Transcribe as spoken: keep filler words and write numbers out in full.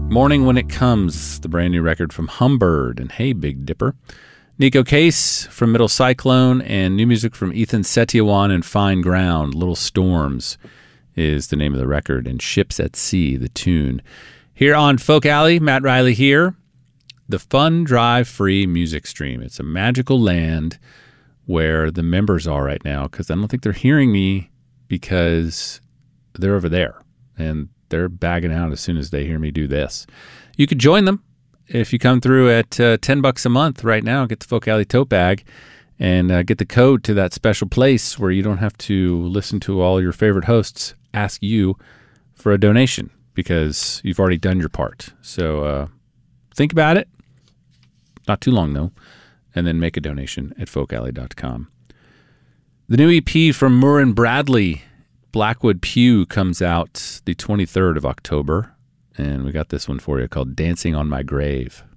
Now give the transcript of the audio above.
Morning When It Comes, the brand new record from Humbird and Hey Big Dipper. Nico Case from Middle Cyclone, and new music from Ethan Setyawan and Fine Ground. Little Storms is the name of the record, and Ships at Sea, the tune. Here on Folk Alley, Matt Riley here. The Fun Drive Free Music Stream. It's a magical land where the members are right now, because I don't think they're hearing me because they're over there, and they're bagging out as soon as they hear me do this. You could join them if you come through at uh, ten bucks a month right now. Get the Folk Alley tote bag and uh, get the code to that special place where you don't have to listen to all your favorite hosts ask you for a donation because you've already done your part. So uh, think about it. Not too long, though. And then make a donation at folk alley dot com. The new E P from Murrin Bradley, Blackwood Pew, comes out the twenty-third of October, and we got this one for you called Dancing on My Grave.